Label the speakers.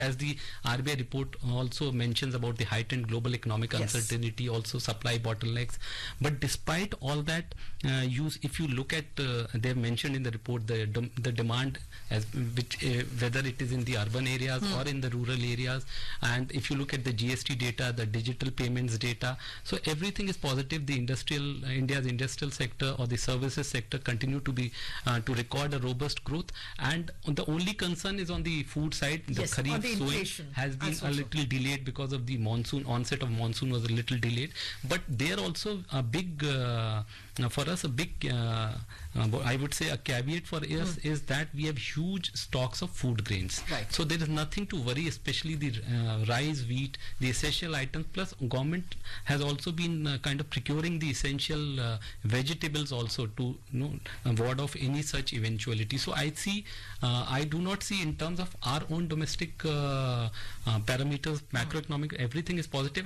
Speaker 1: as the RBI report also mentions about the heightened global economic uncertainty, also supply bottlenecks. But despite all that, if you look at, they've mentioned in the report the demand, as whether it is in the urban areas or in the rural areas, and if you look at the GST data, the digital payments data, so everything is positive. The India's industrial sector or the services sector continue to be to record a robust growth, and the only concern is on the food side. The Kharif sowing has been a little delayed because of the onset of monsoon was a little delayed, but there also a big for us, a big I would say a caveat for us is that we have huge stocks of food grains.
Speaker 2: Right.
Speaker 1: So there is nothing to worry, especially the rice, wheat, the essential items. Plus, government has also been kind of procuring the essential vegetables also to ward off any such eventuality. So I do not see, in terms of our own domestic parameters, macroeconomic, everything is positive.